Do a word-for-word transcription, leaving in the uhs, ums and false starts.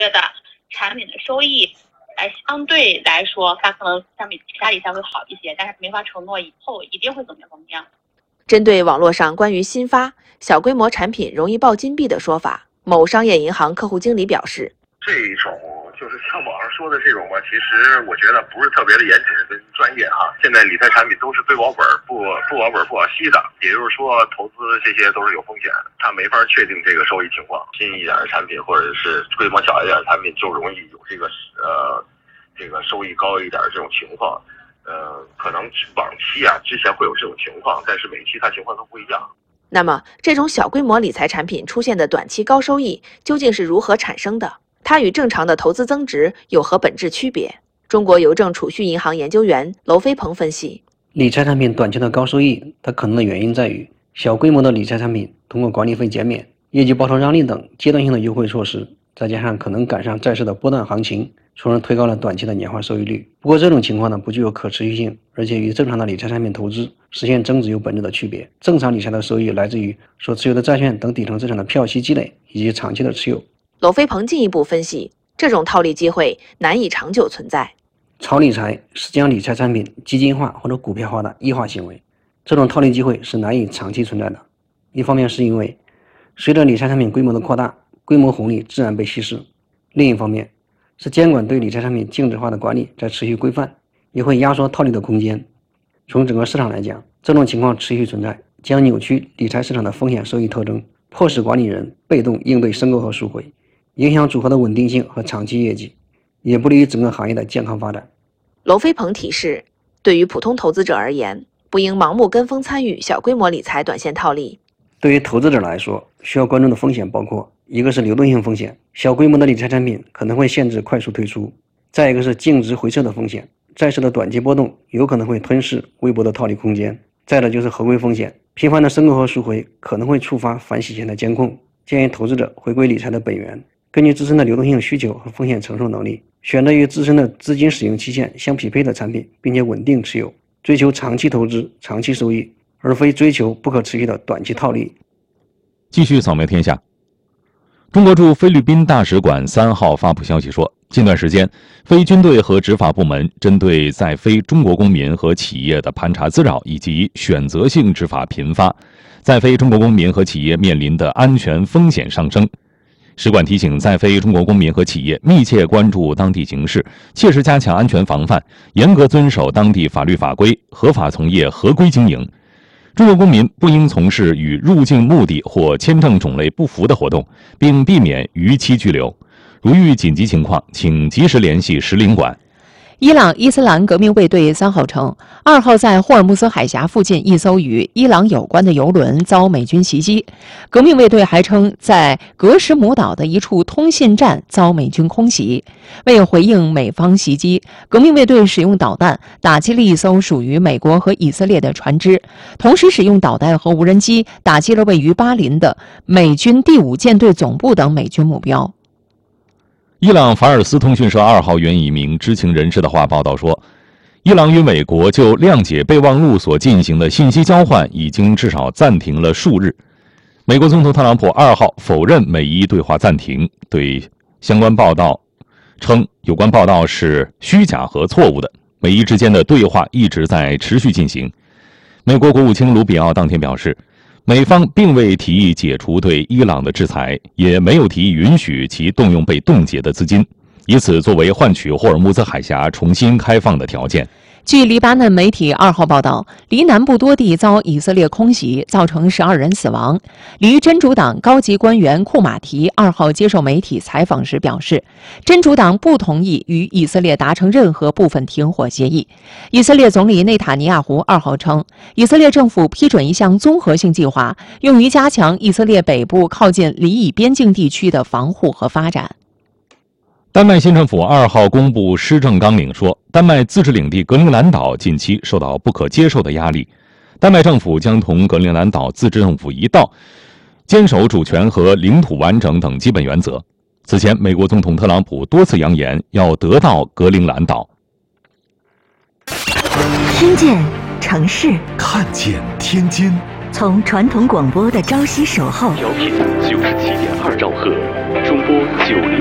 的产品的收益来相对来说，它可能相比其他理财会好一些，但是没法承诺以后一定会怎么样怎么样。 针对网络上关于新发小规模产品容易爆金币的说法，某商业银行客户经理表示， 这种就是像网上说的这种吧，其实我觉得不是特别的严谨跟专业哈。现在理财产品都是非保本不不保本不保息的，也就是说投资这些都是有风险，它没法确定这个收益情况。新一点的产品或者是规模小一点的产品就容易有这个呃这个收益高一点这种情况。呃，可能往期啊之前会有这种情况，但是每期它情况都不一样。 那么这种小规模理财产品出现的短期高收益究竟是如何产生的？它与正常的投资增值有何本质区别？中国邮政储蓄银行研究员娄飞鹏分析， 理财产品短期的高收益，它可能的原因在于小规模的理财产品通过管理费减免、业绩报酬让利等阶段性的优惠措施，再加上可能赶上债市的波段行情，从而推高了短期的年化收益率。不过这种情况呢不具有可持续性，而且与正常的理财产品投资实现增值有本质的区别。正常理财的收益来自于所持有的债券等底层资产的票息积累以及长期的持有。 娄飞鹏进一步分析，这种套利机会难以长久存在。 炒理财是将理财产品基金化或者股票化的异化行为，这种套利机会是难以长期存在的。一方面是因为随着理财产品规模的扩大，规模红利自然被稀释；另一方面是监管对理财产品净值化的管理在持续规范，也会压缩套利的空间。从整个市场来讲，这种情况持续存在，将扭曲理财市场的风险收益特征，迫使管理人被动应对申购和赎回，影响组合的稳定性和长期业绩，也不利于整个行业的健康发展。 娄飞鹏提示，对于普通投资者而言，不应盲目跟风参与小规模理财短线套利。 对于投资者来说，需要关注的风险包括，一个是流动性风险，小规模的理财产品可能会限制快速退出；再一个是净值回撤的风险，债市的短期波动有可能会吞噬微薄的套利空间；再的就是合规风险，频繁的申购和赎回可能会触发反洗钱的监控。建议投资者回归理财的本源，根据自身的流动性需求和风险承受能力，选择与自身的资金使用期限相匹配的产品，并且稳定持有，追求长期投资、长期收益，而非追求不可持续的短期套利。 继续扫描天下。中国驻菲律宾大使馆三号发布消息说，近段时间，非军队和执法部门针对在非中国公民和企业的盘查滋扰以及选择性执法频发，在非中国公民和企业面临的安全风险上升。使馆提醒在非中国公民和企业密切关注当地形势，切实加强安全防范，严格遵守当地法律法规，合法从业合规经营。中国公民不应从事与入境目的或签证种类不符的活动，并避免逾期拘留。如遇紧急情况，请及时联系使领馆。 伊朗伊斯兰革命卫队三号称，二号在霍尔木兹海峡附近一艘与伊朗有关的油轮遭美军袭击。革命卫队还称，在格什姆岛的一处通信站遭美军空袭。为回应美方袭击，革命卫队使用导弹打击了一艘属于美国和以色列的船只，同时使用导弹和无人机打击了位于巴林的美军第五舰队总部等美军目标。 伊朗法尔斯通讯社二号援引一名知情人士的话报道说，伊朗与美国就谅解备忘录所进行的信息交换已经至少暂停了数日。美国总统特朗普二号否认美伊对话暂停，对相关报道称有关报道是虚假和错误的，美伊之间的对话一直在持续进行。美国国务卿卢比奥当天表示，美方并未提议解除对伊朗的制裁，也没有提议允许其动用被冻结的资金，以此作为换取霍尔木兹海峡重新开放的条件。 据黎巴嫩媒体二号报道，黎南部多地遭以色列空袭，造成十二人死亡。黎真主党高级官员库马提二号接受媒体采访时表示，真主党不同意与以色列达成任何部分停火协议。以色列总理内塔尼亚胡二号称，以色列政府批准一项综合性计划，用于加强以色列北部靠近黎以边境地区的防护和发展。 丹麦新政府二号公布施政纲领说，丹麦自治领地格陵兰岛近期受到不可接受的压力，丹麦政府将同格陵兰岛自治政府一道，坚守主权和领土完整等基本原则。此前，美国总统特朗普多次扬言要得到格陵兰岛。 听见城市， 看见天津， 从传统广播的朝夕守候， 调频九十七点二兆赫，中波九零。